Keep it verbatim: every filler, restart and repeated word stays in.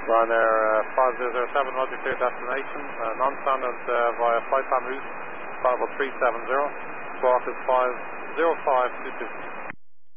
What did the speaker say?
Ryanair uh, five zero zero seven, Roger, clear destination. Uh, non-standard uh, via flight time route, level three seven zero. Squawk is five zero five two two.